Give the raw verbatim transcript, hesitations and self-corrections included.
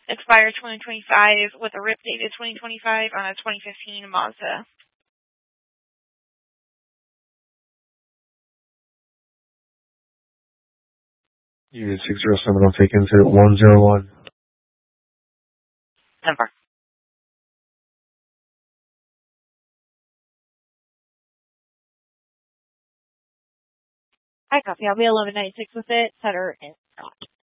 Expired twenty twenty-five with a R I P dated twenty twenty-five on a twenty fifteen Mazda. Unit six zero seven, I'll take into one zero one. Denver. Hi, copy. I'll be eleven ninety-six with it. Setter and Scott.